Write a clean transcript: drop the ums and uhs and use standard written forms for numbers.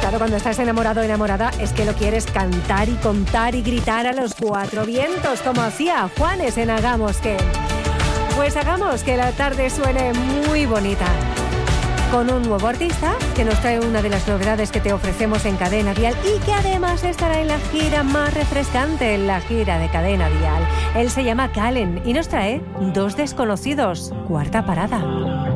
Claro, cuando estás enamorado o enamorada es que lo quieres cantar y contar y gritar a los cuatro vientos, como hacía Juanes en Hagamos que. Pues hagamos que la tarde suene muy bonita. Con un nuevo artista que nos trae una de las novedades que te ofrecemos en Cadena Dial y que además estará en la gira más refrescante, en la gira de Cadena Dial. Él se llama Calen y nos trae Dos desconocidos, cuarta parada.